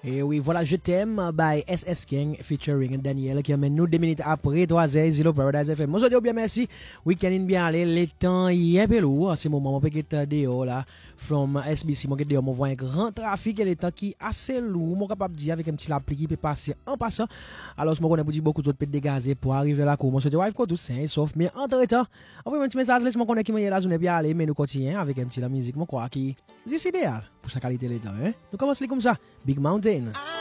Et oui, voilà, je t'aime by SS King featuring Daniel qui amène nous 2 minutes après 3h, Zilo Paradise FM. Moi, je dis bien merci. Week-end bien aller, le temps est un peu lourd. C'est moment, je peux être dehors là, from SBC, moi, dehors, moi, vois un grand trafic et le temps qui est assez lourd. Moi, capable de dire avec un petit appli qui peut passer en passant. Alors, moi, on a dit beaucoup d'autres peut dégazer pour arriver à la cour. Moi, je dis, ouais, tout sain, sauf, mais entre-temps, envoyez un petit message, laisse-moi connaître qui m'a là, je n'ai bien aller, mais nous continuons avec un petit la musique, moi, quoi, qui est idéal pour sa qualité de temps, hein. Nous commençons comme ça. Big Mountain.